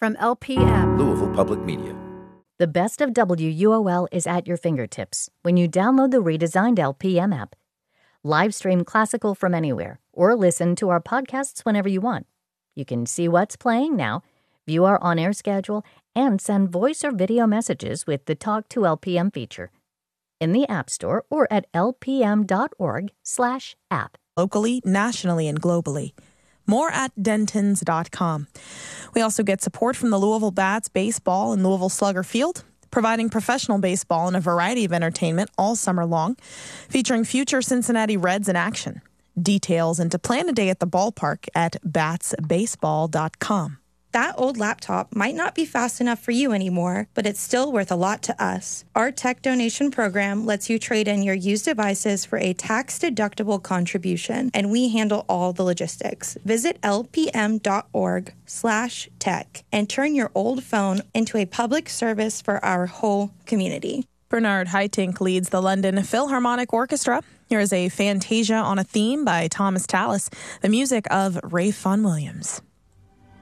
From LPM, Louisville Public Media. The best of WUOL is at your fingertips when you download the redesigned LPM app. Live stream classical from anywhere or listen to our podcasts whenever you want. You can see what's playing now, view our on-air schedule, and send voice or video messages with the Talk to LPM feature. In the App Store or at lpm.org/app. Locally, nationally, and globally. More at dentons.com. We also get support from the Louisville Bats Baseball and Louisville Slugger Field, providing professional baseball and a variety of entertainment all summer long, featuring future Cincinnati Reds in action. Details and to plan a day at the ballpark at batsbaseball.com. That old laptop might not be fast enough for you anymore, but it's still worth a lot to us. Our tech donation program lets you trade in your used devices for a tax-deductible contribution, and we handle all the logistics. Visit lpm.org/tech and turn your old phone into a public service for our whole community. Bernard Haitink leads the London Philharmonic Orchestra. Here is a Fantasia on a Theme by Thomas Tallis, the music of Ralph Vaughan Williams.